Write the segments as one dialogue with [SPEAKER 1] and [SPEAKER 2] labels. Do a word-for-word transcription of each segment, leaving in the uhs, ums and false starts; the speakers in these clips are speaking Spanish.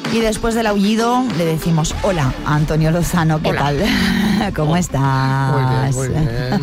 [SPEAKER 1] Y después del aullido le decimos hola a Antonio Lozano, ¿qué
[SPEAKER 2] Hola.
[SPEAKER 1] tal? ¿Cómo
[SPEAKER 2] Hola.
[SPEAKER 1] estás?
[SPEAKER 2] Muy bien, muy bien.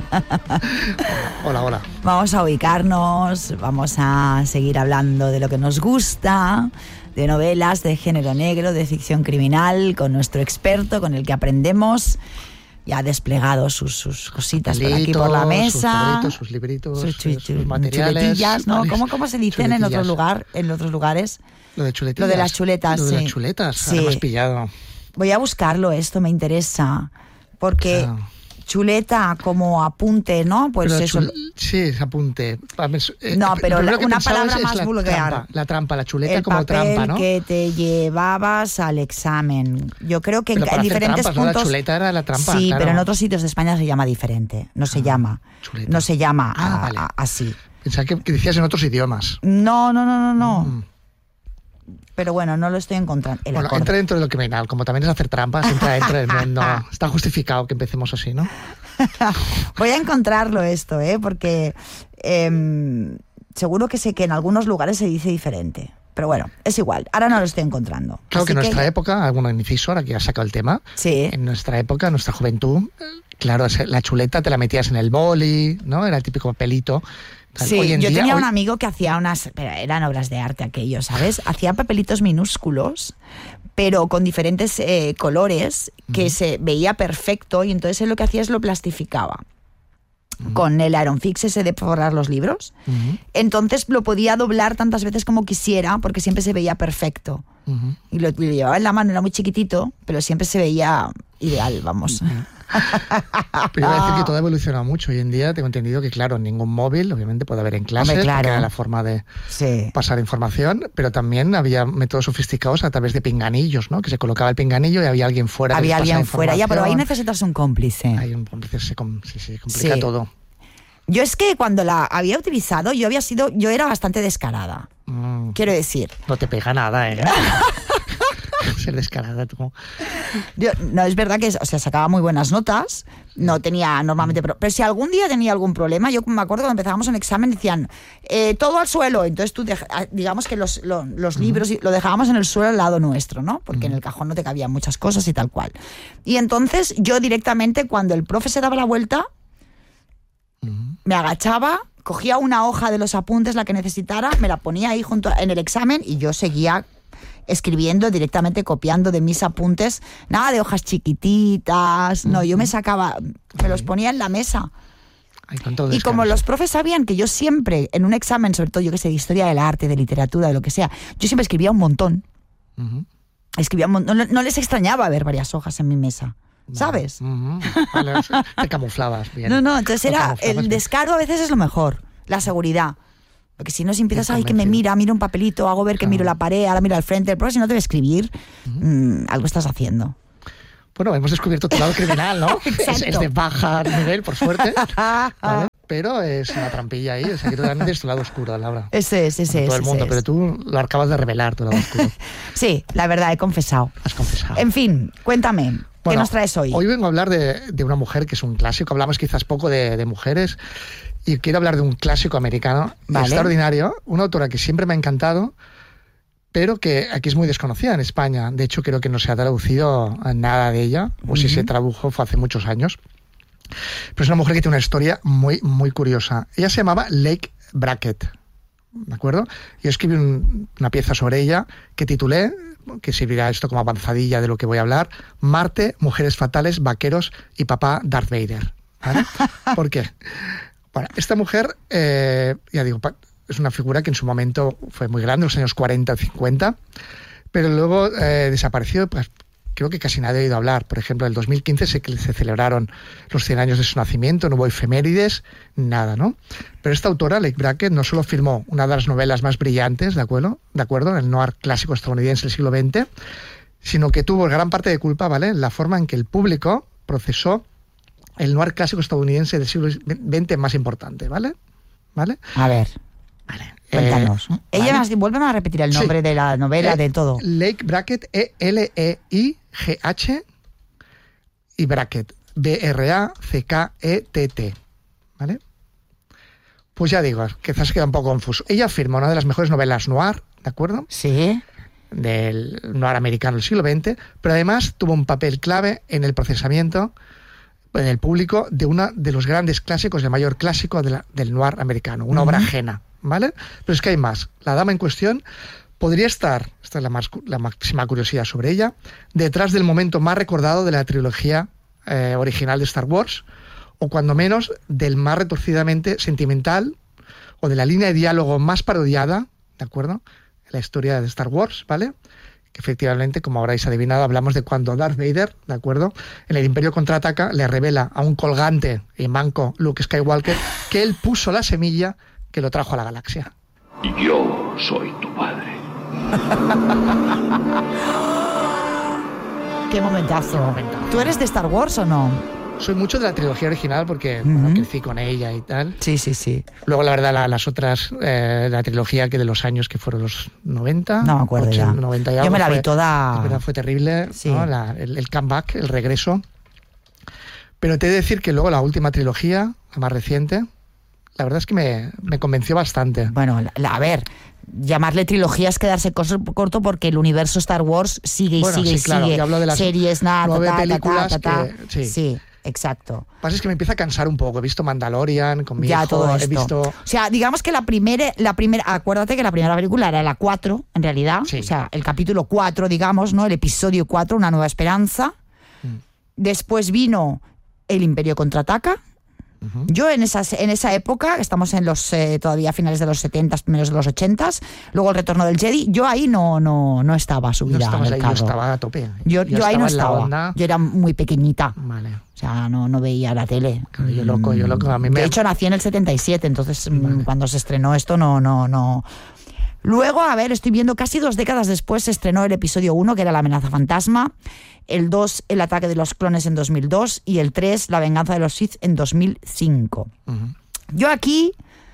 [SPEAKER 2] Hola, hola.
[SPEAKER 1] Vamos a ubicarnos, vamos a seguir hablando de lo que nos gusta, de novelas de género negro, de ficción criminal, con nuestro experto, con el que aprendemos. Ya ha desplegado sus, sus cositas por aquí por la mesa.
[SPEAKER 2] Sus cuadritos, sus libritos,
[SPEAKER 1] sus, chu-
[SPEAKER 2] sus
[SPEAKER 1] chu-
[SPEAKER 2] materiales.
[SPEAKER 1] chuletillas, ¿no?
[SPEAKER 2] Vale.
[SPEAKER 1] ¿Cómo, ¿Cómo se dicen en otro
[SPEAKER 2] Chuletillas.
[SPEAKER 1] lugar, en otros lugares?
[SPEAKER 2] Lo de chuletillas.
[SPEAKER 1] Lo de las chuletas,
[SPEAKER 2] Lo de
[SPEAKER 1] sí.
[SPEAKER 2] las chuletas,
[SPEAKER 1] Sí.
[SPEAKER 2] ahora me has pillado.
[SPEAKER 1] Voy a buscarlo, esto me interesa. Porque
[SPEAKER 2] Claro.
[SPEAKER 1] chuleta como apunte, ¿no? Pues
[SPEAKER 2] Pero
[SPEAKER 1] eso.
[SPEAKER 2] chul- Sí, es apunte. A ver, eh,
[SPEAKER 1] No,
[SPEAKER 2] lo
[SPEAKER 1] pero
[SPEAKER 2] primero
[SPEAKER 1] la-
[SPEAKER 2] que
[SPEAKER 1] una
[SPEAKER 2] pensaba
[SPEAKER 1] palabra
[SPEAKER 2] es
[SPEAKER 1] más
[SPEAKER 2] la
[SPEAKER 1] vulgar.
[SPEAKER 2] Trampa, la trampa, la chuleta
[SPEAKER 1] El
[SPEAKER 2] como
[SPEAKER 1] papel
[SPEAKER 2] trampa, ¿no?
[SPEAKER 1] que te llevabas al examen. Yo creo que
[SPEAKER 2] Pero
[SPEAKER 1] en,
[SPEAKER 2] para
[SPEAKER 1] en
[SPEAKER 2] hacer
[SPEAKER 1] diferentes
[SPEAKER 2] trampas, ¿no?
[SPEAKER 1] puntos.
[SPEAKER 2] La chuleta era la trampa,
[SPEAKER 1] Sí,
[SPEAKER 2] claro.
[SPEAKER 1] pero en otros sitios de España se llama diferente. No se
[SPEAKER 2] Ah,
[SPEAKER 1] llama.
[SPEAKER 2] chuleta.
[SPEAKER 1] No se llama
[SPEAKER 2] Ah,
[SPEAKER 1] a-
[SPEAKER 2] vale.
[SPEAKER 1] a- así.
[SPEAKER 2] Pensaba que, que decías en otros idiomas.
[SPEAKER 1] No, no, no, no, no.
[SPEAKER 2] Mm.
[SPEAKER 1] Pero bueno, no lo estoy encontrando. El
[SPEAKER 2] Bueno,
[SPEAKER 1] acorde.
[SPEAKER 2] entra dentro de lo criminal. Como también es hacer trampas, entra dentro del mundo. Está justificado que empecemos así, ¿no?
[SPEAKER 1] Voy a encontrarlo esto, ¿eh? Porque em, seguro que sé que en algunos lugares se dice diferente. Pero bueno, es igual. Ahora no lo estoy encontrando.
[SPEAKER 2] Claro
[SPEAKER 1] Así
[SPEAKER 2] que en nuestra época, alguno inciso, ahora que has sacado el tema,
[SPEAKER 1] Sí.
[SPEAKER 2] en nuestra época, en nuestra juventud, claro, la chuleta te la metías en el boli, ¿no? Era el típico pelito.
[SPEAKER 1] Sí,
[SPEAKER 2] Hoy en
[SPEAKER 1] yo
[SPEAKER 2] día,
[SPEAKER 1] tenía
[SPEAKER 2] hoy-
[SPEAKER 1] un amigo que hacía unas, pero eran obras de arte aquello, ¿sabes? Hacía papelitos minúsculos, pero con diferentes eh, colores, que
[SPEAKER 2] Ujú.
[SPEAKER 1] se veía perfecto, y entonces él lo que hacía es lo plastificaba. Con el Iron Fix ese de forrar los libros.
[SPEAKER 2] Ujú,
[SPEAKER 1] Entonces lo podía doblar tantas veces como quisiera, porque siempre se veía perfecto.
[SPEAKER 2] ujú.
[SPEAKER 1] Y lo, lo llevaba en la mano, era muy chiquitito, pero siempre se veía ideal, vamos.
[SPEAKER 2] Pero iba a decir que todo ha evolucionado mucho. Hoy en día tengo entendido que, claro, ningún móvil, obviamente puede haber en clase,
[SPEAKER 1] Hombre, claro.
[SPEAKER 2] porque era la forma de
[SPEAKER 1] Sí.
[SPEAKER 2] pasar información, pero también había métodos sofisticados a través de pinganillos, ¿no? Que se colocaba el pinganillo y había alguien fuera. que
[SPEAKER 1] Había
[SPEAKER 2] les pasaba
[SPEAKER 1] alguien fuera, ya, pero ahí
[SPEAKER 2] información.
[SPEAKER 1] necesitas un cómplice.
[SPEAKER 2] Hay un cómplice, se, com- sí, sí, complica
[SPEAKER 1] Sí.
[SPEAKER 2] todo.
[SPEAKER 1] Yo es que cuando la había utilizado, yo había sido, yo era bastante descarada.
[SPEAKER 2] Mm,
[SPEAKER 1] Quiero decir,
[SPEAKER 2] no te pega nada, ¿eh? Ser descarada tú.
[SPEAKER 1] yo, no es verdad que, o sea, sacaba muy buenas notas, no tenía normalmente, pero, pero si algún día tenía algún problema, yo me acuerdo cuando empezábamos un examen decían eh, todo al suelo, entonces tú deja- digamos que los, lo- los libros lo dejábamos en el suelo al lado nuestro, ¿no? Porque en el cajón no te cabían muchas cosas y tal cual. Y entonces yo directamente cuando el profe se daba la vuelta,
[SPEAKER 2] Ujú.
[SPEAKER 1] me agachaba, cogía una hoja de los apuntes, la que necesitara, me la ponía ahí junto a- en el examen y yo seguía escribiendo directamente, copiando de mis apuntes, nada de hojas chiquititas, no, yo me sacaba, me los ponía en la mesa.
[SPEAKER 2] Ay, cuánto
[SPEAKER 1] Y como
[SPEAKER 2] descanso.
[SPEAKER 1] los profes sabían que yo siempre, en un examen, sobre todo yo que sé, de historia del arte, de literatura, de lo que sea, yo siempre escribía un montón.
[SPEAKER 2] Ujú.
[SPEAKER 1] Escribía un montón, no, no les extrañaba ver varias hojas en mi mesa, ¿sabes?
[SPEAKER 2] Ujú. Vale, te camuflabas bien.
[SPEAKER 1] No, no, entonces
[SPEAKER 2] Te
[SPEAKER 1] era,
[SPEAKER 2] camuflabas
[SPEAKER 1] el
[SPEAKER 2] bien.
[SPEAKER 1] descaro a veces es lo mejor, la seguridad. Porque si no, si empiezas,
[SPEAKER 2] Bien
[SPEAKER 1] ay, que me
[SPEAKER 2] convencido.
[SPEAKER 1] mira, miro un papelito, hago ver que
[SPEAKER 2] Claro.
[SPEAKER 1] miro la pared, ahora miro al frente, pero si no te ve escribir, mm, algo estás haciendo.
[SPEAKER 2] Bueno, hemos descubierto tu lado criminal, ¿no? es,
[SPEAKER 1] Exacto.
[SPEAKER 2] es de baja nivel, por suerte. ¿vale? Pero es una trampilla ahí. O sea, que tú también tienes tu lado oscuro, Laura.
[SPEAKER 1] Ese es, ese
[SPEAKER 2] Como
[SPEAKER 1] es.
[SPEAKER 2] todo el
[SPEAKER 1] ese
[SPEAKER 2] mundo,
[SPEAKER 1] es.
[SPEAKER 2] pero tú lo acabas de revelar, tu lado oscuro.
[SPEAKER 1] Sí, la verdad, he confesado.
[SPEAKER 2] Has confesado.
[SPEAKER 1] En fin, cuéntame, ¿qué
[SPEAKER 2] Bueno,
[SPEAKER 1] nos traes hoy?
[SPEAKER 2] Hoy vengo a hablar de, de una mujer que es un clásico. Hablamos quizás poco de, de mujeres. Y quiero hablar de un clásico americano
[SPEAKER 1] Vale.
[SPEAKER 2] extraordinario. Una autora que siempre me ha encantado, pero que aquí es muy desconocida en España. De hecho, creo que no se ha traducido nada de ella. O si se tradujo fue hace muchos años. Pero es una mujer que tiene una historia muy, muy curiosa. Ella se llamaba Lake Brackett, ¿de acuerdo? Yo escribí un- una pieza sobre ella que titulé, que servirá esto como avanzadilla de lo que voy a hablar, Marte, Mujeres Fatales, Vaqueros y Papá Darth Vader. ¿Vale? ¿Por qué? Bueno, esta mujer, eh, ya digo, pa- es una figura que en su momento fue muy grande, en los años cuarenta o cincuenta, pero luego eh, desapareció, pues creo que casi nadie ha oído hablar. Por ejemplo, en el dos mil quince se, se celebraron los cien años de su nacimiento, no hubo efemérides, nada, ¿no? Pero esta autora, Lake Brackett, no solo firmó una de las novelas más brillantes, ¿de acuerdo? ¿De acuerdo? El noir clásico estadounidense del siglo veinte, sino que tuvo gran parte de culpa, ¿vale?, en la forma en que el público procesó el noir clásico estadounidense del siglo veinte más importante, ¿vale? ¿Vale?
[SPEAKER 1] A ver,
[SPEAKER 2] Vale.
[SPEAKER 1] cuéntanos.
[SPEAKER 2] Eh,
[SPEAKER 1] Ella
[SPEAKER 2] vale.
[SPEAKER 1] me vuelve a repetir el
[SPEAKER 2] Sí.
[SPEAKER 1] nombre de la novela,
[SPEAKER 2] Eh,
[SPEAKER 1] de todo.
[SPEAKER 2] Lake Brackett, E L E I G H, y Brackett, B R A C K E T T, ¿vale? Pues ya digo, quizás queda un poco confuso. Ella firma una de las mejores novelas noir, ¿de acuerdo?
[SPEAKER 1] Sí.
[SPEAKER 2] del noir americano del siglo veinte, pero además tuvo un papel clave en el procesamiento del público de uno de los grandes clásicos, el mayor clásico de la, del noir americano, una uh-huh. obra ajena, ¿vale? Pero es que hay más. La dama en cuestión podría estar, esta es la, más, la máxima curiosidad sobre ella, detrás del momento más recordado de la trilogía eh, original de Star Wars, o cuando menos del más retorcidamente sentimental, o de la línea de diálogo más parodiada, ¿de acuerdo?, en la historia de Star Wars, ¿vale?, que efectivamente, como habréis adivinado, hablamos de cuando Darth Vader, ¿de acuerdo?, en el Imperio Contraataca le revela a un colgante y manco Luke Skywalker que él puso la semilla que lo trajo a la galaxia.
[SPEAKER 3] Yo soy tu padre.
[SPEAKER 1] ¡Qué momentazo!
[SPEAKER 2] Qué momentazo.
[SPEAKER 1] ¿Tú eres de Star Wars o no?
[SPEAKER 2] Soy mucho de la trilogía original porque
[SPEAKER 1] uh-huh.
[SPEAKER 2] bueno, crecí con ella y tal.
[SPEAKER 1] Sí, sí, sí.
[SPEAKER 2] Luego, la verdad, la, las otras, eh, la trilogía que de los años que fueron los noventa.
[SPEAKER 1] No me acuerdo
[SPEAKER 2] ochenta,
[SPEAKER 1] ya.
[SPEAKER 2] noventa y
[SPEAKER 1] Yo
[SPEAKER 2] algo,
[SPEAKER 1] me la
[SPEAKER 2] fue,
[SPEAKER 1] vi toda...
[SPEAKER 2] La verdad fue terrible,
[SPEAKER 1] sí.
[SPEAKER 2] ¿no? la, el, el comeback, el regreso. Pero te he de decir que luego la última trilogía, la más reciente, la verdad es que me, me convenció bastante.
[SPEAKER 1] Bueno, la, la, a ver... Llamarle trilogía es quedarse corto porque el universo Star Wars sigue y
[SPEAKER 2] bueno,
[SPEAKER 1] sigue
[SPEAKER 2] sí,
[SPEAKER 1] y
[SPEAKER 2] claro,
[SPEAKER 1] sigue.
[SPEAKER 2] Yo hablo de las
[SPEAKER 1] series, nada,
[SPEAKER 2] nueve
[SPEAKER 1] ta, ta,
[SPEAKER 2] películas
[SPEAKER 1] ta, ta, ta,
[SPEAKER 2] que... Sí.
[SPEAKER 1] sí, exacto.
[SPEAKER 2] Lo que pasa es que me empieza a cansar un poco. He visto Mandalorian con mi
[SPEAKER 1] ya,
[SPEAKER 2] hijo,
[SPEAKER 1] todo esto.
[SPEAKER 2] he visto...
[SPEAKER 1] O sea, digamos que la primera, la primera, acuérdate que la primera película era la cuatro, en realidad.
[SPEAKER 2] Sí.
[SPEAKER 1] O sea, el capítulo cuatro, digamos, ¿no? El episodio cuatro, Una nueva esperanza. Mm. Después vino El Imperio Contraataca. Uh-huh. Yo en, esas, en esa época, estamos en los eh, todavía finales de los setenta, primeros de los ochenta, luego El Retorno del Jedi, yo ahí no no no estaba subida
[SPEAKER 2] no
[SPEAKER 1] en el
[SPEAKER 2] ahí,
[SPEAKER 1] carro.
[SPEAKER 2] Yo estaba a tope.
[SPEAKER 1] Yo, yo, yo ahí no estaba.
[SPEAKER 2] Onda.
[SPEAKER 1] Yo era muy pequeñita.
[SPEAKER 2] Vale.
[SPEAKER 1] O sea, no, no veía la tele.
[SPEAKER 2] Claro, yo loco, yo loco. A mí me...
[SPEAKER 1] De hecho, nací en el setenta y siete, entonces
[SPEAKER 2] vale.
[SPEAKER 1] cuando se estrenó esto no no no. Luego, a ver, estoy viendo casi dos décadas después se estrenó el episodio uno, que era La amenaza fantasma, el dos, El ataque de los clones en dos mil dos y el tres, La venganza de los Sith en dos mil cinco. Uh-huh. Yo aquí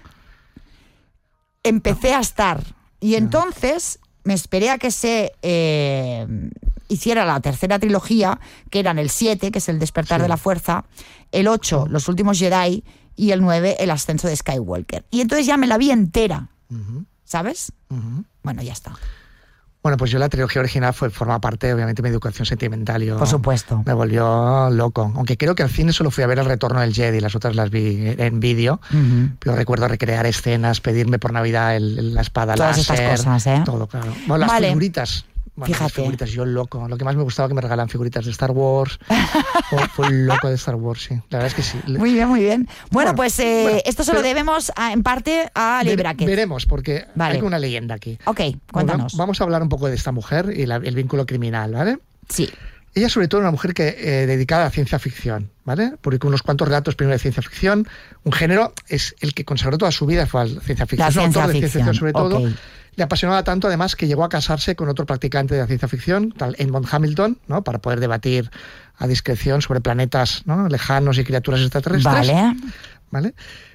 [SPEAKER 1] empecé a estar y uh-huh. entonces me esperé a que se eh, hiciera la tercera trilogía, que eran el siete, que es El despertar sí. de la fuerza, el ocho, uh-huh. Los últimos Jedi y el nueve, El ascenso de Skywalker. Y entonces ya me la vi entera. Uh-huh. ¿Sabes? Uh-huh. Bueno, ya está.
[SPEAKER 2] Bueno, pues yo la trilogía original fue, forma parte, obviamente, de mi educación sentimental. Yo,
[SPEAKER 1] Por supuesto.
[SPEAKER 2] Me volvió loco. Aunque creo que al cine solo fui a ver El Retorno del Jedi, las otras las vi en vídeo. Uh-huh. Pero recuerdo recrear escenas, pedirme por Navidad el, la espada
[SPEAKER 1] Todas
[SPEAKER 2] láser.
[SPEAKER 1] Todas estas cosas, ¿eh?
[SPEAKER 2] Todo, claro. Bueno, las
[SPEAKER 1] vale.
[SPEAKER 2] figuritas. Bueno,
[SPEAKER 1] Fíjate.
[SPEAKER 2] Las figuritas, yo loco. Lo que más me gustaba que me regalan figuritas de Star Wars. fue, fue loco de Star Wars, sí. La verdad es que sí.
[SPEAKER 1] Muy bien, muy bien. Bueno,
[SPEAKER 2] bueno
[SPEAKER 1] pues eh,
[SPEAKER 2] bueno,
[SPEAKER 1] esto se lo debemos a, en parte a Leigh Brackett.
[SPEAKER 2] Veremos, porque
[SPEAKER 1] vale.
[SPEAKER 2] hay una leyenda aquí.
[SPEAKER 1] Ok, cuéntanos.
[SPEAKER 2] Bueno, vamos a hablar un poco de esta mujer y la, el vínculo criminal, ¿vale?
[SPEAKER 1] Sí.
[SPEAKER 2] Ella, sobre todo, era una mujer que eh, dedicada a la ciencia ficción, ¿vale? Publicó unos cuantos relatos primero de ciencia ficción. Un género es el que consagró toda su vida, fue la ciencia ficción.
[SPEAKER 1] La
[SPEAKER 2] es un
[SPEAKER 1] ciencia
[SPEAKER 2] autor de ciencia ficción, sobre todo.
[SPEAKER 1] Okay.
[SPEAKER 2] Le apasionaba tanto, además, que llegó a casarse con otro practicante de la ciencia ficción, tal Edmond Hamilton, ¿no? Para poder debatir a discreción sobre planetas, ¿no? lejanos y criaturas extraterrestres.
[SPEAKER 1] Vale.
[SPEAKER 2] ¿Vale?